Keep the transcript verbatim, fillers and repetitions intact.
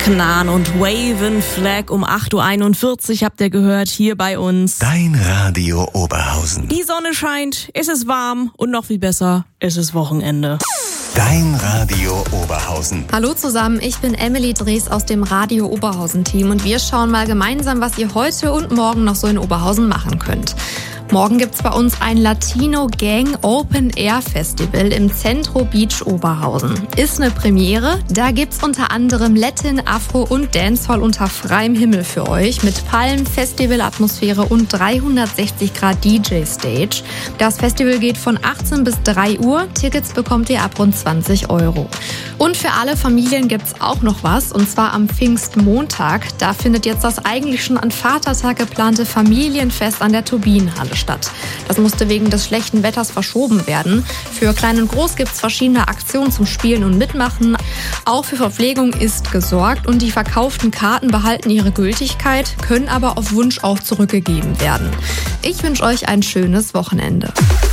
Knan und Waven Flag um acht Uhr einundvierzig habt ihr gehört hier bei uns. Dein Radio Oberhausen. Die Sonne scheint, es ist warm und noch viel besser, es ist Wochenende. Dein Radio Oberhausen. Hallo zusammen, ich bin Emily Drees aus dem Radio Oberhausen Team und wir schauen mal gemeinsam, was ihr heute und morgen noch so in Oberhausen machen könnt. Morgen gibt's bei uns ein Latino Gang Open Air Festival im Centro Beach Oberhausen. Ist eine Premiere. Da gibt's unter anderem Latin, Afro und Dancehall unter freiem Himmel für euch mit Palmen, Festivalatmosphäre und dreihundertsechzig Grad D J Stage. Das Festival geht von achtzehn bis drei Uhr. Tickets bekommt ihr ab rund zwanzig Euro. Und für alle Familien gibt's auch noch was, und zwar am Pfingstmontag. Da findet jetzt das eigentlich schon an Vatertag geplante Familienfest an der Turbinenhalle statt. Das musste wegen des schlechten Wetters verschoben werden. Für Klein und Groß gibt's verschiedene Aktionen zum Spielen und Mitmachen. Auch für Verpflegung ist gesorgt und die verkauften Karten behalten ihre Gültigkeit, können aber auf Wunsch auch zurückgegeben werden. Ich wünsche euch ein schönes Wochenende.